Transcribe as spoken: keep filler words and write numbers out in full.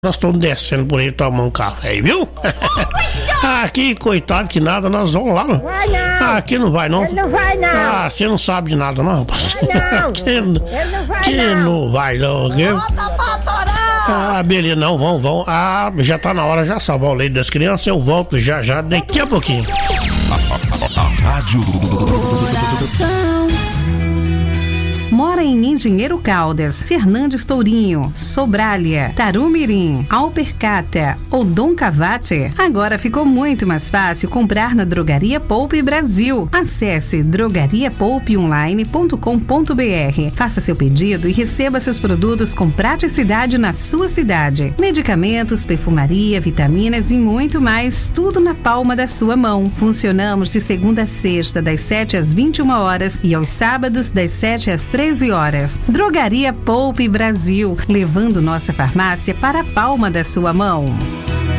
Nós estamos descendo por aí tomando um café, viu? Aqui, coitado que nada, nós vamos lá. Vai não. Ah, aqui não vai não. Ele não vai não. Ah, você não sabe de nada não, rapaz. Vai não. Que, Ele não vai que não. não vai não. Que... Ah, beleza, não, vão, vão. Ah, já tá na hora, já salvar o leite das crianças. Eu volto já, já, daqui a pouquinho. Rádio Mora em Engenheiro Caldas, Fernandes Tourinho, Sobralha, Tarumirim, Alpercata ou Dom Cavate? Agora ficou muito mais fácil comprar na Drogaria Poupe Brasil. Acesse drogaria poupe online ponto com ponto b r. Faça seu pedido e receba seus produtos com praticidade na sua cidade. Medicamentos, perfumaria, vitaminas e muito mais, tudo na palma da sua mão. Funcionamos de segunda a sexta, das sete às vinte e uma horas e aos sábados, das sete às treze horas. Drogaria Poupe Brasil, levando nossa farmácia para a palma da sua mão.